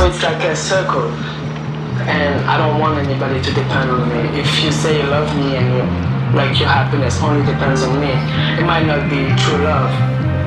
it's like a circle, and I don't want anybody to depend on me. If you say you love me and your happiness only depends on me, it might not be true love.